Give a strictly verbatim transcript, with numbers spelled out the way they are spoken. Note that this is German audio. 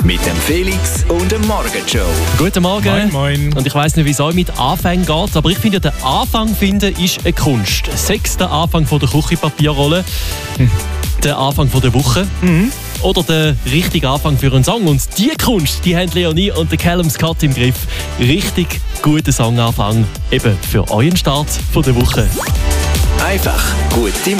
mit dem Felix und dem Morgenshow. Guten Morgen. Moin, moin. Und ich weiss nicht, wie es euch mit Anfängen geht, aber ich finde, der Anfang finden ist eine Kunst. Sechs der Anfang von der Küchenpapierrolle, hm. der Anfang von der Woche mhm. oder der richtige Anfang für einen Song. Und diese Kunst, die haben Leonie und der Callum Scott im Griff. Richtig guter Songanfang, eben für euren Start von der Woche. Einfach gute Musik.